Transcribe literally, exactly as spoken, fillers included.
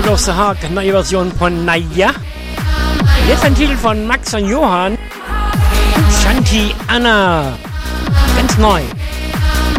World of the Heart, neue Version von Naya. Jetzt ein Titel von Max und Johann. Shanti Anna. Ganz neu.